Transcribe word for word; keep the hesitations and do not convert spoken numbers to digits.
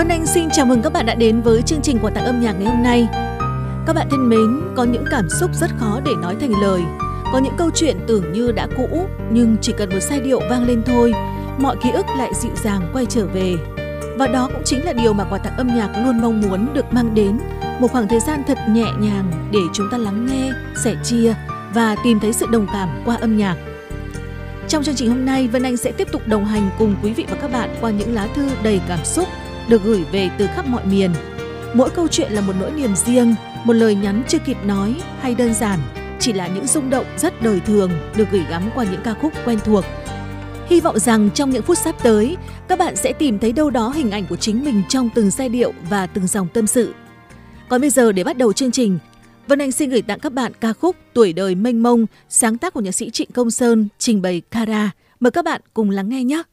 Vân Anh xin chào mừng các bạn đã đến với chương trình quà tặng âm nhạc ngày hôm nay. Các bạn thân mến, có những cảm xúc rất khó để nói thành lời. Có những câu chuyện tưởng như đã cũ, nhưng chỉ cần một giai điệu vang lên thôi, mọi ký ức lại dịu dàng quay trở về. Và đó cũng chính là điều mà quà tặng âm nhạc luôn mong muốn được mang đến, một khoảng thời gian thật nhẹ nhàng để chúng ta lắng nghe, sẻ chia và tìm thấy sự đồng cảm qua âm nhạc. Trong chương trình hôm nay, Vân Anh sẽ tiếp tục đồng hành cùng quý vị và các bạn qua những lá thư đầy cảm xúc được gửi về từ khắp mọi miền. Mỗi câu chuyện là một nỗi niềm riêng, một lời nhắn chưa kịp nói hay đơn giản chỉ là những rung động rất đời thường được gửi gắm qua những ca khúc quen thuộc. Hy vọng rằng trong những phút sắp tới, các bạn sẽ tìm thấy đâu đó hình ảnh của chính mình trong từng giai điệu và từng dòng tâm sự. Còn bây giờ để bắt đầu chương trình, Vân Anh xin gửi tặng các bạn ca khúc Tuổi đời mênh mông, sáng tác của nhạc sĩ Trịnh Công Sơn, trình bày Kara. Mời các bạn cùng lắng nghe nhé!